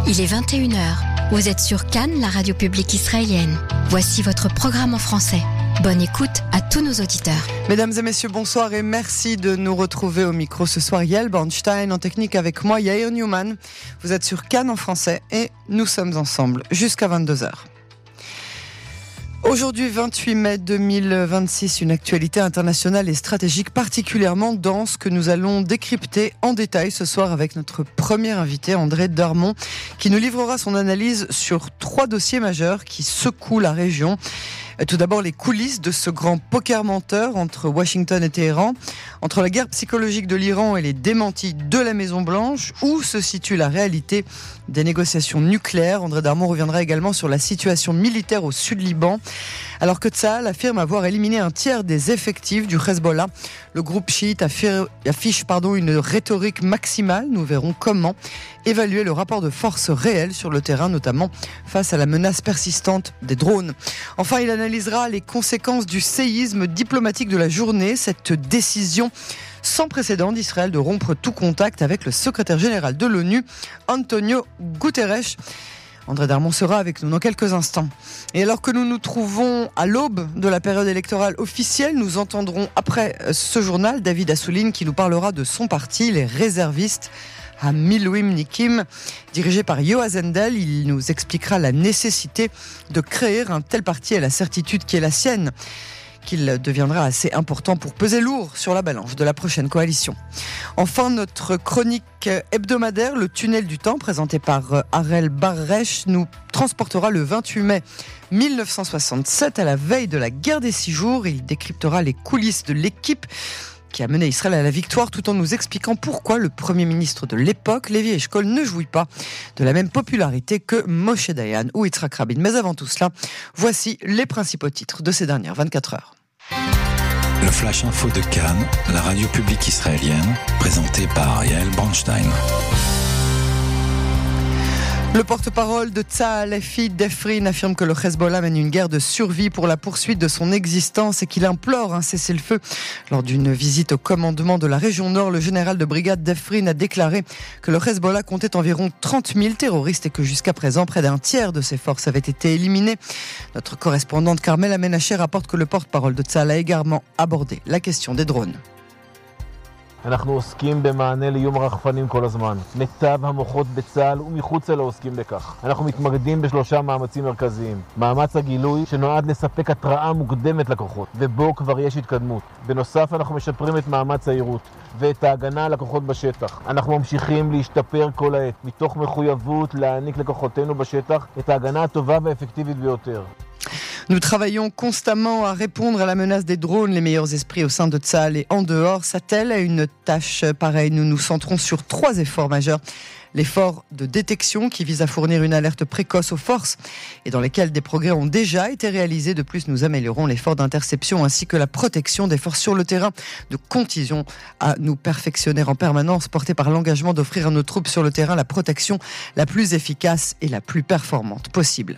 Il est 21h. Vous êtes sur Cannes, la radio publique israélienne. Voici votre programme en français. Bonne écoute à tous nos auditeurs. Mesdames et messieurs, bonsoir et merci de nous retrouver au micro ce soir. Yael Bornstein en technique avec moi, Yair Newman. Vous êtes sur Cannes en français et nous sommes ensemble jusqu'à 22h. Aujourd'hui, 28 mai 2026, une actualité internationale et stratégique particulièrement dense que nous allons décrypter en détail ce soir avec notre premier invité, André Darmon, qui nous livrera son analyse sur 3 dossiers majeurs qui secouent la région. Tout d'abord, les coulisses de ce grand poker menteur entre Washington et Téhéran, entre la guerre psychologique de l'Iran et les démentis de la Maison-Blanche, où se situe la réalité des négociations nucléaires. André Darmon reviendra également sur la situation militaire au sud-Liban, alors que Tsahal affirme avoir éliminé un tiers des effectifs du Hezbollah. Le groupe chiite affiche une rhétorique maximale. Nous verrons comment évaluer le rapport de force réel sur le terrain, notamment face à la menace persistante des drones. Enfin, il analysera les conséquences du séisme diplomatique de la journée, cette décision sans précédent d'Israël de rompre tout contact avec le secrétaire général de l'ONU, Antonio Guterres. André Darmon sera avec nous dans quelques instants. Et alors que nous nous trouvons à l'aube de la période électorale officielle, nous entendrons après ce journal David Assouline qui nous parlera de son parti, les réservistes à Milouimnikim, dirigé par Yoaz Hendel. Il nous expliquera la nécessité de créer un tel parti et la certitude qui est la sienne qu'il deviendra assez important pour peser lourd sur la balance de la prochaine coalition. Enfin, notre chronique hebdomadaire, le tunnel du temps, présenté par Harel Barresh, nous transportera le 28 mai 1967 à la veille de la guerre des 6 jours. Il décryptera les coulisses de l'équipe qui a mené Israël à la victoire, tout en nous expliquant pourquoi le Premier ministre de l'époque, Levi Eshkol, ne jouit pas de la même popularité que Moshe Dayan ou Yitzhak Rabin. Mais avant tout cela, voici les principaux titres de ces dernières 24 heures. Le Flash Info de Cannes, la radio publique israélienne, présenté par Yael Bornstein. Le porte-parole de Tsahal, Efi Defrin, affirme que le Hezbollah mène une guerre de survie pour la poursuite de son existence et qu'il implore un cessez-le-feu. Lors d'une visite au commandement de la région Nord, le général de brigade Defrin a déclaré que le Hezbollah comptait environ 30 000 terroristes et que jusqu'à présent, près d'un tiers de ses forces avaient été éliminées. Notre correspondante Carmel Amenaché rapporte que le porte-parole de Tsahal a également abordé la question des drones. אנחנו עוסקים במענה לאיום הרחפנים כל הזמן. מיטב המוחות בצה"ל ומחוצה לו עוסקים בכך. אנחנו מתמקדים ב3 מאמצים מרכזיים. מאמץ הגילוי שנועד לספק התראה מוקדמת לכוחות, ובו כבר יש התקדמות. בנוסף אנחנו משפרים את מאמץ העירות ואת ההגנה על הכוחות בשטח. אנחנו ממשיכים להשתפר כל העת, מתוך מחויבות להעניק לכוחותינו בשטח את ההגנה הטובה והאפקטיבית ביותר. Nous travaillons constamment à répondre à la menace des drones. Les meilleurs esprits au sein de Tsahal et en dehors s'attellent à une tâche pareille. Nous nous centrons sur 3 efforts majeurs. L'effort de détection qui vise à fournir une alerte précoce aux forces et dans lesquels des progrès ont déjà été réalisés. De plus, nous améliorons l'effort d'interception ainsi que la protection des forces sur le terrain. Nous continuons à nous perfectionner en permanence, porté par l'engagement d'offrir à nos troupes sur le terrain la protection la plus efficace et la plus performante possible.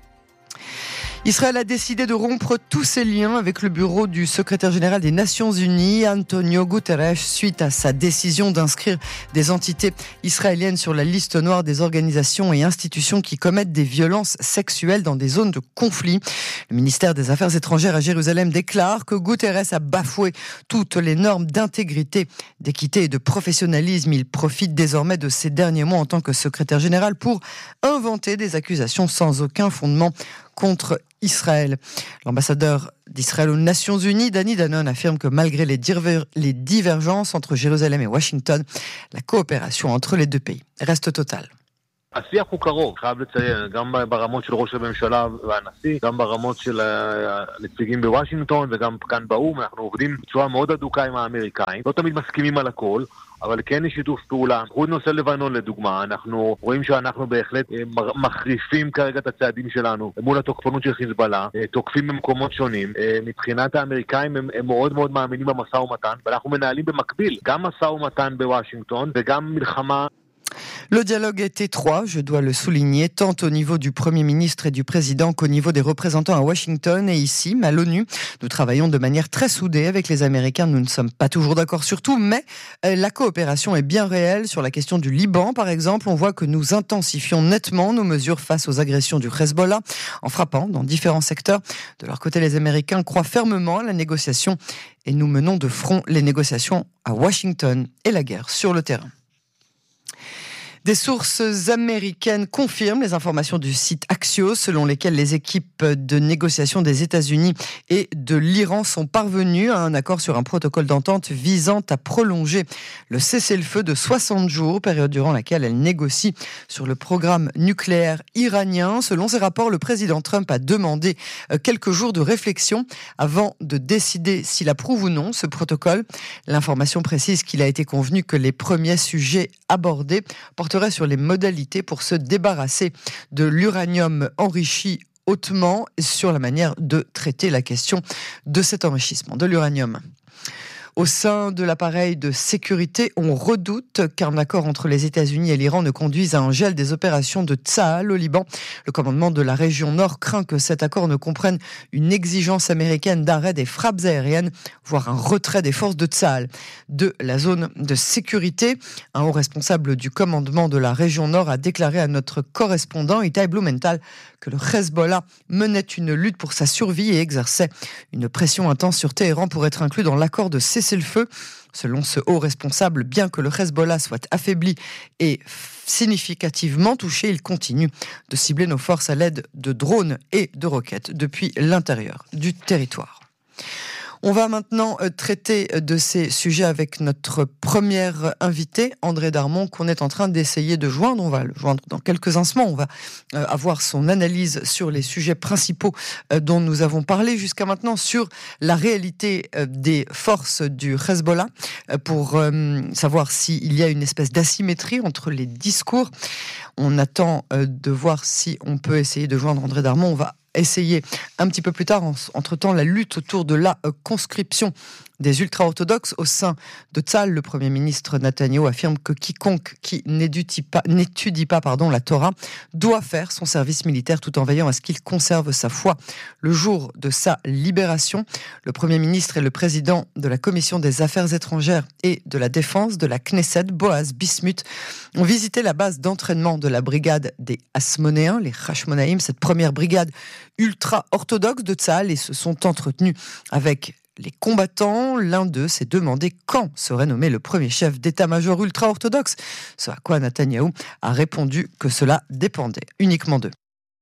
Israël a décidé de rompre tous ses liens avec le bureau du secrétaire général des Nations Unies, Antonio Guterres, suite à sa décision d'inscrire des entités israéliennes sur la liste noire des organisations et institutions qui commettent des violences sexuelles dans des zones de conflit. Le ministère des Affaires étrangères à Jérusalem déclare que Guterres a bafoué toutes les normes d'intégrité, d'équité et de professionnalisme. Il profite désormais de ces derniers mois en tant que secrétaire général pour inventer des accusations sans aucun fondement contre Israël. L'ambassadeur d'Israël aux Nations Unies, Dani Danon, affirme que malgré les divergences entre Jérusalem et Washington, la coopération entre les 2 pays reste totale. השיח הוא קרוב, חייב לציין, גם ברמות של ראש הממשלה והנשיא, גם ברמות של הנציגים בוושינגטון וגם כאן באום. אנחנו עובדים בצורה מאוד אדוקה עם האמריקאים, לא תמיד מסכימים על הכל, אבל כן יש שיתוף פעולה. קחו את נושא לבנון לדוגמה, אנחנו רואים שאנחנו בהחלט מחריפים כרגע את הצעדים שלנו מול התוקפנות של חיזבאללה, תוקפים במקומות שונים. מבחינת האמריקאים הם מאוד מאוד מאמינים במשא ומתן, ואנחנו מנהלים במקביל גם משא ומתן בוושינגטון וגם מלחמה. Le dialogue est étroit, je dois le souligner, tant au niveau du Premier ministre et du Président qu'au niveau des représentants à Washington et ici, à l'ONU. Nous travaillons de manière très soudée avec les Américains. Nous ne sommes pas toujours d'accord sur tout, mais la coopération est bien réelle. Sur la question du Liban, par exemple, on voit que nous intensifions nettement nos mesures face aux agressions du Hezbollah, en frappant dans différents secteurs. De leur côté, les Américains croient fermement à la négociation et nous menons de front les négociations à Washington et la guerre sur le terrain. Des sources américaines confirment les informations du site Axios, selon lesquelles les équipes de négociation des États-Unis et de l'Iran sont parvenues à un accord sur un protocole d'entente visant à prolonger le cessez-le-feu de 60 jours, période durant laquelle elles négocient sur le programme nucléaire iranien. Selon ces rapports, le président Trump a demandé quelques jours de réflexion avant de décider s'il approuve ou non ce protocole. L'information précise qu'il a été convenu que les premiers sujets abordés porteraient sur les modalités pour se débarrasser de l'uranium enrichi hautement et sur la manière de traiter la question de cet enrichissement de l'uranium. Au sein de l'appareil de sécurité, on redoute qu'un accord entre les États-Unis et l'Iran ne conduise à un gel des opérations de Tsahal au Liban. Le commandement de la région Nord craint que cet accord ne comprenne une exigence américaine d'arrêt des frappes aériennes, voire un retrait des forces de Tsahal de la zone de sécurité. Un haut responsable du commandement de la région Nord a déclaré à notre correspondant Itai Blumenthal que le Hezbollah menait une lutte pour sa survie et exerçait une pression intense sur Téhéran pour être inclus dans l'accord de cessez-le-feu. Selon ce haut responsable, bien que le Hezbollah soit affaibli et significativement touché, il continue de cibler nos forces à l'aide de drones et de roquettes depuis l'intérieur du territoire. On va maintenant traiter de ces sujets avec notre première invitée, André Darmon, qu'on est en train d'essayer de joindre. On va le joindre dans quelques instants. On va avoir son analyse sur les sujets principaux dont nous avons parlé jusqu'à maintenant, sur la réalité des forces du Hezbollah, pour savoir s'il y a une espèce d'asymétrie entre les discours. On attend de voir si on peut essayer de joindre André Darmon. On va essayer un petit peu plus tard. Entre-temps, la lutte autour de la conscription des ultra-orthodoxes au sein de Tsahal. Le Premier ministre Netanyahou affirme que quiconque qui n'étudie pas la Torah doit faire son service militaire tout en veillant à ce qu'il conserve sa foi le jour de sa libération. Le Premier ministre et le président de la Commission des Affaires étrangères et de la Défense de la Knesset, Boaz Bismuth, ont visité la base d'entraînement de la brigade des Hasmonéens, les Hashmonaïm, cette première brigade ultra-orthodoxe de Tsahal, et se sont entretenus avec les combattants. L'un d'eux s'est demandé quand serait nommé le premier chef d'état-major ultra-orthodoxe, ce à quoi Netanyahou a répondu que cela dépendait uniquement d'eux.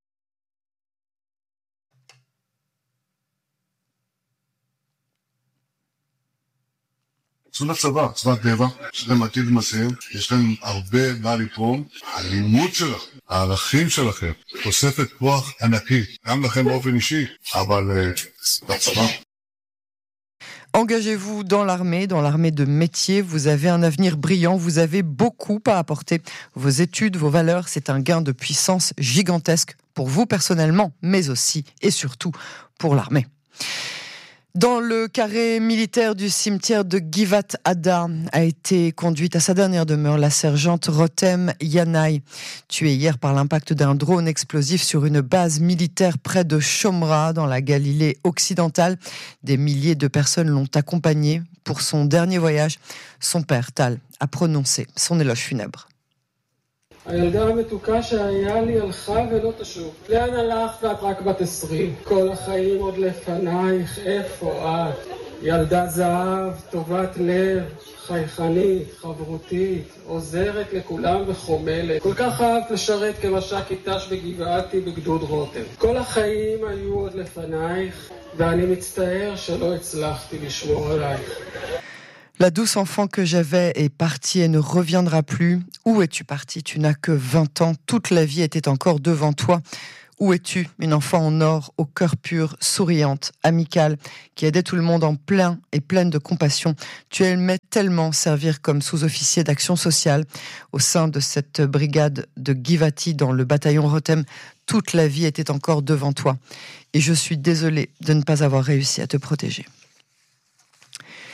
צאו לצבא, צבא טבע, יש לכם עתיד מסוים, יש לכם הרבה מה לתרום, הלימוד שלכם, הערכים שלכם, תוספת כוח ענקי, גם לכם באופן אישי, אבל בצבא. Engagez-vous dans l'armée de métier, vous avez un avenir brillant, vous avez beaucoup à apporter. Vos études, vos valeurs, c'est un gain de puissance gigantesque pour vous personnellement, mais aussi et surtout pour l'armée. Dans le carré militaire du cimetière de Givat Ada a été conduite à sa dernière demeure la sergente Rotem Yanai, tuée hier par l'impact d'un drone explosif sur une base militaire près de Shomra, dans la Galilée occidentale. Des milliers de personnes l'ont accompagnée pour son dernier voyage. Son père, Tal, a prononcé son éloge funèbre. הילדה המתוקה שהיה לי הלכה ולא תשוב. לאן הלכת ואת רק בת 20? כל החיים עוד לפנייך, איפה את? ילדה זהב, טובת לב, חייכנית, חברותית, עוזרת לכולם וחומלת. כל כך אהבת לשרת כמש"קית ת"ש בגבעתי בגדוד רותם. כל החיים היו עוד לפנייך, ואני מצטער שלא הצלחתי לשמור עלייך. La douce enfant que j'avais est partie et ne reviendra plus. Où es-tu partie? Tu n'as que 20 ans. Toute la vie était encore devant toi. Où es-tu? Une enfant en or, au cœur pur, souriante, amicale, qui aidait tout le monde en plein et pleine de compassion. Tu aimais tellement servir comme sous-officier d'action sociale au sein de cette brigade de Givati dans le bataillon Rotem. Toute la vie était encore devant toi. Et je suis désolée de ne pas avoir réussi à te protéger.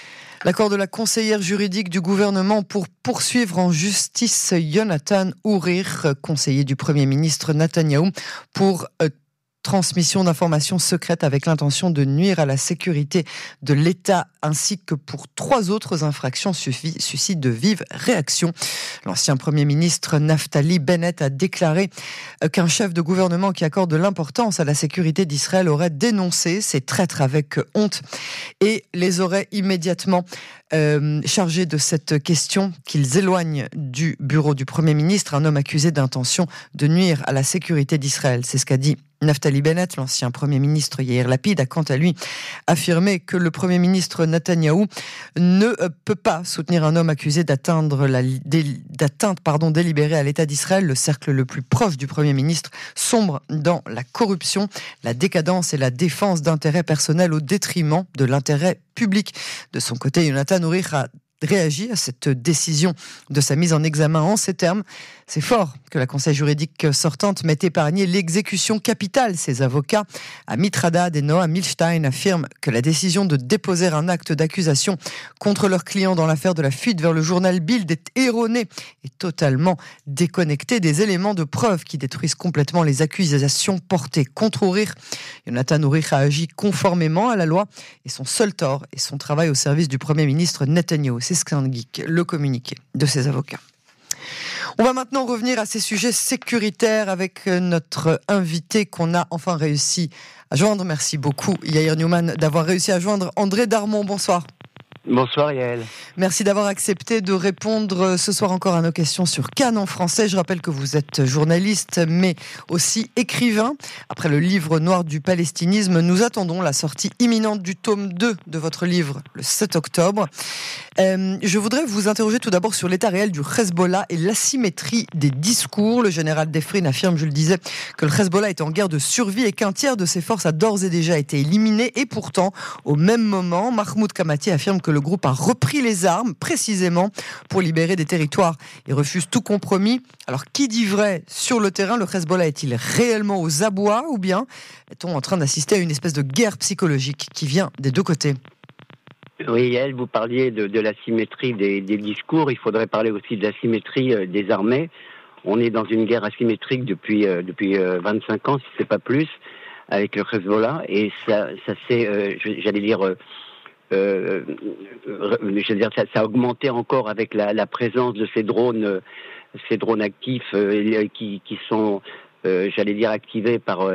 L'accord de la conseillère juridique du gouvernement pour poursuivre en justice Yonatan Ourir, conseiller du Premier ministre Netanyahou, pour transmission d'informations secrètes avec l'intention de nuire à la sécurité de l'État, ainsi que pour 3 autres infractions suscitent de vives réactions. L'ancien Premier ministre Naftali Bennett a déclaré qu'un chef de gouvernement qui accorde de l'importance à la sécurité d'Israël aurait dénoncé ces traîtres avec honte et les aurait immédiatement chargés de cette question, qu'ils éloignent du bureau du Premier ministre un homme accusé d'intention de nuire à la sécurité d'Israël. C'est ce qu'a dit Naftali Bennett. L'ancien Premier ministre Yair Lapid a quant à lui affirmé que le Premier ministre Netanyahou ne peut pas soutenir un homme accusé d'atteinte délibérée à l'État d'Israël. Le cercle le plus proche du Premier ministre sombre dans la corruption, la décadence et la défense d'intérêts personnels au détriment de l'intérêt public. De son côté, Yonatan Ourir a réagi à cette décision de sa mise en examen en ces termes. C'est fort que la conseillère juridique sortante m'ait épargné l'exécution capitale. Ses avocats, Amit Haddad et Noam Milstein, affirment que la décision de déposer un acte d'accusation contre leur client dans l'affaire de la fuite vers le journal Bild est erronée et totalement déconnectée des éléments de preuve qui détruisent complètement les accusations portées contre Ourir. Yonatan Ourir a agi conformément à la loi et son seul tort est son travail au service du Premier ministre Netanyahou. C'est ce qu'indique le communiqué de ses avocats. On va maintenant revenir à ces sujets sécuritaires avec notre invité qu'on a enfin réussi à joindre. Merci beaucoup Yair Newman d'avoir réussi à joindre André Darmon. Bonsoir. Bonsoir Yael. Merci d'avoir accepté de répondre ce soir encore à nos questions sur Cannes en français. Je rappelle que vous êtes journaliste mais aussi écrivain. Après le livre noir du palestinisme, nous attendons la sortie imminente du tome 2 de votre livre le 7 octobre. Je voudrais vous interroger tout d'abord sur l'état réel du Hezbollah et l'asymétrie des discours. Le général Defrin affirme, je le disais, que le Hezbollah est en guerre de survie et qu'un tiers de ses forces a d'ores et déjà été éliminé. Et pourtant, au même moment, Mahmoud Kamati affirme que le groupe a repris les armes précisément pour libérer des territoires et refuse tout compromis. Alors, qui dit vrai sur le terrain? Le Hezbollah est-il réellement aux abois ou bien est-on en train d'assister à une espèce de guerre psychologique qui vient des deux côtés? Oui, Yael, vous parliez de l'asymétrie des discours. Il faudrait parler aussi de l'asymétrie des armées. On est dans une guerre asymétrique depuis 25 ans, si c'est pas plus, avec le Hezbollah. Et ça a augmenté encore avec la présence de ces drones actifs qui sont, activés par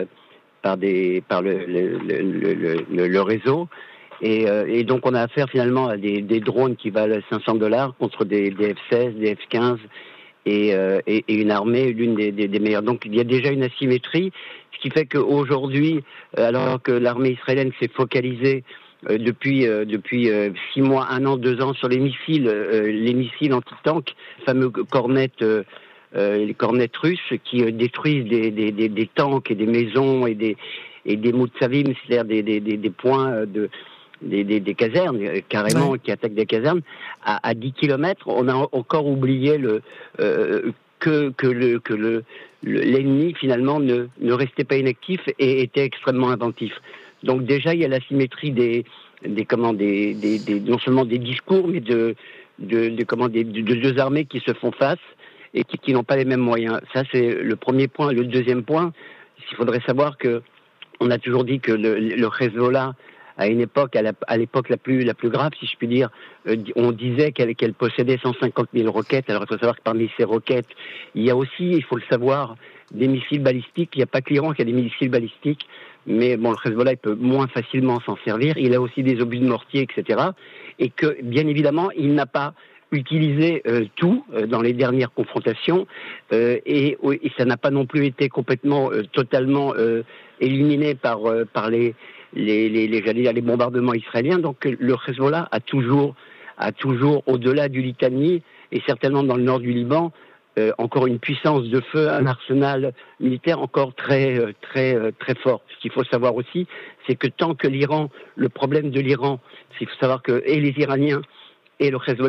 le réseau. Et donc on a affaire finalement à des drones qui valent $500 contre des F-16, des F-15 et une armée, l'une des meilleures. Donc il y a déjà une asymétrie, ce qui fait qu'aujourd'hui, alors que l'armée israélienne s'est focalisée depuis 6 mois, 1 an, 2 ans sur les missiles anti-tanks, les fameux les cornettes russes qui détruisent des tanks et des maisons et des moutsavim, c'est-à-dire des points des casernes, carrément, qui attaquent des casernes, à 10 km, on a encore oublié que l'ennemi, finalement, ne restait pas inactif et était extrêmement inventif. Donc déjà, il y a l'asymétrie non seulement des discours, mais de deux armées qui se font face et qui n'ont pas les mêmes moyens. Ça, c'est le premier point. Le deuxième point, il faudrait savoir que on a toujours dit que le Hezbollah, à une époque, à l'époque la plus grave, si je puis dire, on disait qu'elle possédait 150 000 roquettes. Alors il faut savoir que parmi ces roquettes, il y a aussi, il faut le savoir, des missiles balistiques. Il n'y a pas que l'Iran qui a des missiles balistiques, mais bon, le Hezbollah il peut moins facilement s'en servir. Il a aussi des obus de mortier, etc. Et que, bien évidemment, il n'a pas utilisé tout dans les dernières confrontations et ça n'a pas non plus été complètement, totalement éliminé par les bombardements israéliens. Donc le Hezbollah a toujours au-delà du Litani et certainement dans le nord du Liban encore une puissance de feu, un arsenal militaire encore très fort. Ce qu'il faut savoir aussi, c'est que tant que le problème de l'Iran, c'est qu'il faut savoir que et les Iraniens et le Hezbollah